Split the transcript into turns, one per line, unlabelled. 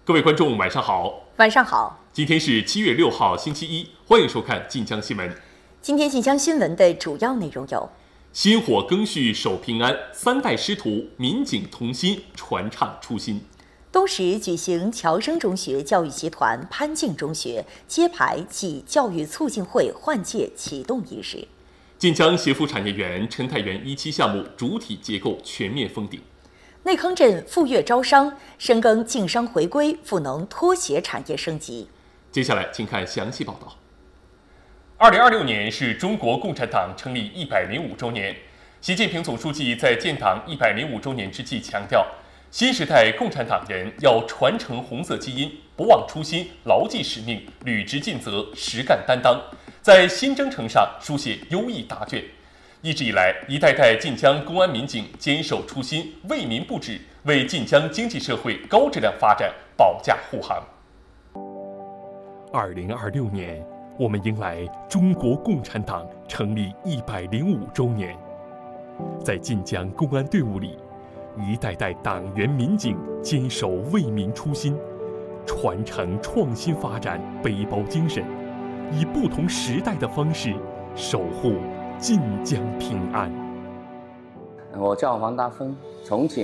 各位观众，晚上好。
晚上好。
今天是7月6号，星期一，欢迎收看晋江新闻。
今天晋江新闻的主要内容有：
薪火更续守平安，3代师徒民警同心传唱初心。
东石举行侨生中学教育集团潘敬中学揭牌暨教育促进会换届启动仪式。
晋江协福产业园陈太园1期项目主体结构全面封顶。
内坑镇赴粤招商，深耕晋商回归，赋能拖鞋产业升级。
接下来，请看详细报道。2026年是中国共产党成立105周年。习近平总书记在建党105周年之际强调，新时代共产党人要传承红色基因，不忘初心，牢记使命，履职尽责，实干担当，在新征程上书写优异答卷。一直以来，一代代晋江公安民警坚守初心，为民不止，为晋江经济社会高质量发展保驾护航。2026年，我们迎来中国共产党成立105周年。在晋江公安队伍里，一代代党员民警坚守为民初心，传承创新发展背包精神，以不同时代的方式守护晋江平安。
我叫王大峰，重庆